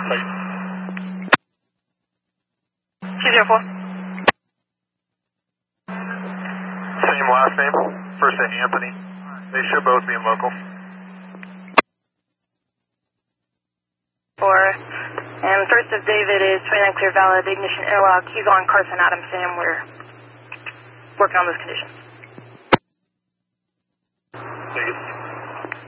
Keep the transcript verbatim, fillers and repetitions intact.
site. two zero four. Same last name, first name Anthony. They should both be in local. Four. And first of David is twenty-nine clear valid, ignition airlock. He's on Carson Adams, Sam. We're working on those conditions. Take it.